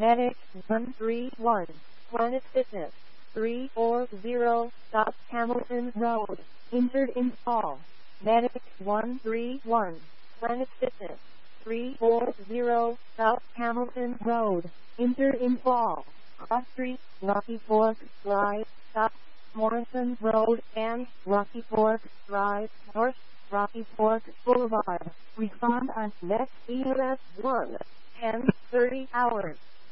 Medic 131, Planet Fitness 340, South Hamilton Road, injured in fall. Medic 131, Planet Fitness 340, South Hamilton Road, injured in fall. Cross Street, Rocky Fork Drive, South Morrison Road, and Rocky Fork Drive, North Rocky Fork Boulevard. Respond on next EMS 1, 10:30 hours.